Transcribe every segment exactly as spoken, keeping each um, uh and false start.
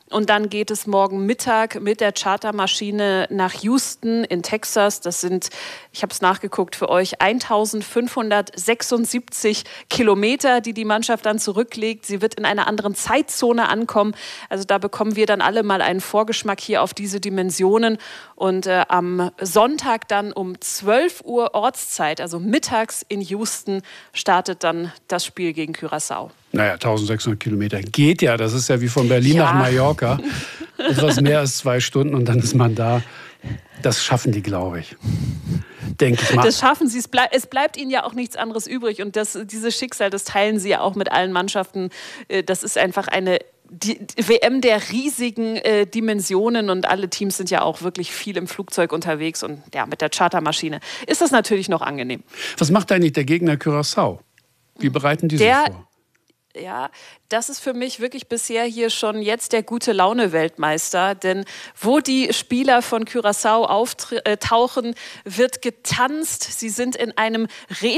Und dann geht es morgen Mittag mit der Chartermaschine nach Houston in Texas. Das sind, ich habe es nachgeguckt für euch, eintausendfünfhundertsechsundsiebzig Kilometer, die die Mannschaft dann zurücklegt. Sie wird in einer anderen Zeitzone ankommen. Also da bekommen wir dann alle mal einen Vorgeschmack hier auf diese Dimensionen. Und äh, am Sonntag dann um zwölf Uhr Ortszeit, also mittags in Houston, startet dann das Spiel gegen Curaçao. Naja, eintausendsechshundert Kilometer geht ja. Das ist ja wie von Berlin ja. nach Mallorca. Etwas mehr als zwei Stunden und dann ist man da. Das schaffen die, glaube ich. Denke ich mal. Das schaffen sie. Es, bleib, es bleibt ihnen ja auch nichts anderes übrig. Und das, dieses Schicksal, das teilen sie ja auch mit allen Mannschaften. Das ist einfach eine die W M der riesigen äh, Dimensionen und alle Teams sind ja auch wirklich viel im Flugzeug unterwegs. Und ja, mit der Chartermaschine ist das natürlich noch angenehm. Was macht eigentlich der Gegner Curaçao? Wie bereiten die sich der, vor? Ja, das ist für mich wirklich bisher hier schon jetzt der Gute-Laune-Weltmeister. Denn wo die Spieler von Curaçao auftauchen, wird getanzt. Sie sind in einem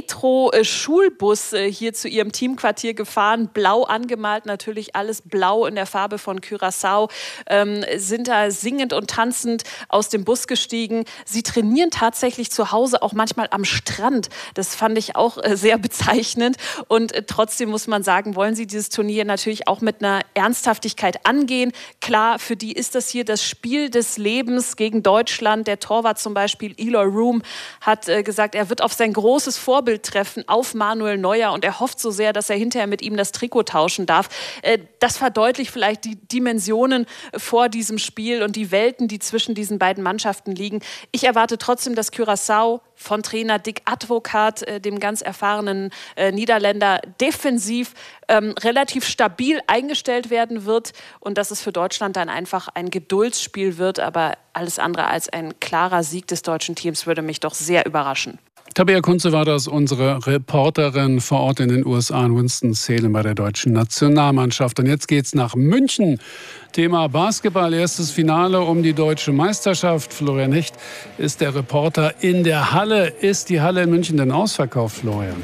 Retro-Schulbus hier zu ihrem Teamquartier gefahren. Blau angemalt, natürlich alles blau in der Farbe von Curaçao. Ähm, sind da singend und tanzend aus dem Bus gestiegen. Sie trainieren tatsächlich zu Hause auch manchmal am Strand. Das fand ich auch sehr bezeichnend. Und trotzdem muss man sagen, wollen sie dieses Turnier natürlich auch mit einer Ernsthaftigkeit angehen. Klar, für die ist das hier das Spiel des Lebens gegen Deutschland. Der Torwart zum Beispiel, Eloy Room, hat äh, gesagt, er wird auf sein großes Vorbild treffen, auf Manuel Neuer. Und er hofft so sehr, dass er hinterher mit ihm das Trikot tauschen darf. Äh, das verdeutlicht vielleicht die Dimensionen vor diesem Spiel und die Welten, die zwischen diesen beiden Mannschaften liegen. Ich erwarte trotzdem, dass Curaçao von Trainer Dick Advocaat, äh, dem ganz erfahrenen äh, Niederländer, defensiv ähm, relativ stabil eingestellt werden wird und dass es für Deutschland dann einfach ein Geduldsspiel wird. Aber alles andere als ein klarer Sieg des deutschen Teams würde mich doch sehr überraschen. Tabea Kunze war das, unsere Reporterin vor Ort in den U S A in Winston-Salem bei der deutschen Nationalmannschaft. Und jetzt geht's nach München. Thema Basketball, erstes Finale um die deutsche Meisterschaft. Florian Hecht ist der Reporter in der Halle. Ist die Halle in München denn ausverkauft, Florian?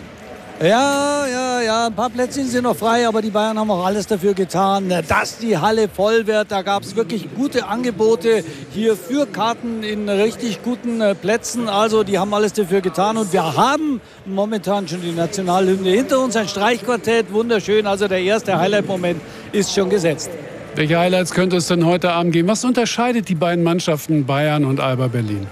Ja, ja, ja, ein paar Plätzchen sind noch frei, aber die Bayern haben auch alles dafür getan, dass die Halle voll wird. Da gab es wirklich gute Angebote hier für Karten in richtig guten Plätzen. Also die haben alles dafür getan und wir haben momentan schon die Nationalhymne hinter uns. Ein Streichquartett, wunderschön. Also der erste Highlight-Moment ist schon gesetzt. Welche Highlights könnte es denn heute Abend geben? Was unterscheidet die beiden Mannschaften Bayern und Alba Berlin?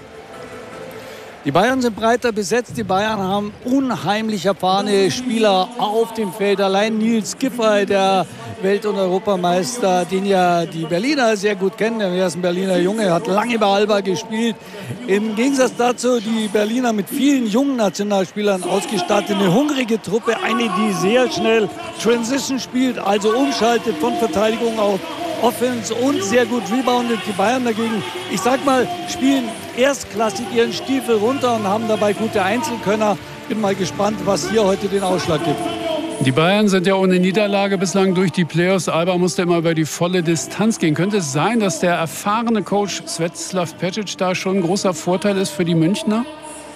Die Bayern sind breiter besetzt. Die Bayern haben unheimlich erfahrene Spieler auf dem Feld. Allein Nils Giffey, der Welt- und Europameister, den ja die Berliner sehr gut kennen. Er ist ein Berliner Junge, hat lange bei Alba gespielt. Im Gegensatz dazu die Berliner mit vielen jungen Nationalspielern ausgestattet. Eine hungrige Truppe, eine, die sehr schnell Transition spielt, also umschaltet von Verteidigung auf Offense und sehr gut reboundet. Die Bayern dagegen, ich sag mal, spielen erstklassig ihren Stiefel runter und haben dabei gute Einzelkönner. Bin mal gespannt, was hier heute den Ausschlag gibt. Die Bayern sind ja ohne Niederlage bislang durch die Playoffs. Alba musste immer über die volle Distanz gehen. Könnte es sein, dass der erfahrene Coach Svetslav Pecic da schon ein großer Vorteil ist für die Münchner?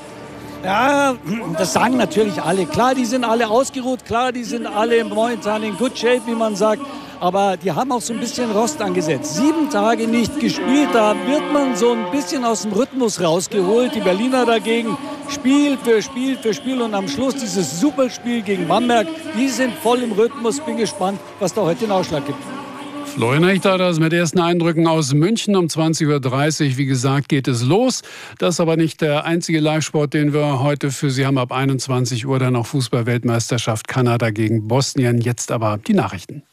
Ja, das sagen natürlich alle. Klar, die sind alle ausgeruht. Klar, die sind alle momentan in good shape, wie man sagt. Aber die haben auch so ein bisschen Rost angesetzt. Sieben Tage nicht gespielt, da wird man so ein bisschen aus dem Rhythmus rausgeholt. Die Berliner dagegen Spiel für Spiel für Spiel und am Schluss dieses Superspiel gegen Bamberg. Die sind voll im Rhythmus. Bin gespannt, was da heute den Ausschlag gibt. Florian Hecht da das mit ersten Eindrücken aus München. Um zwanzig Uhr dreißig, wie gesagt, geht es los. Das ist aber nicht der einzige Live-Sport, den wir heute für Sie haben. Ab einundzwanzig Uhr dann noch Fußball-Weltmeisterschaft Kanada gegen Bosnien. Jetzt aber die Nachrichten.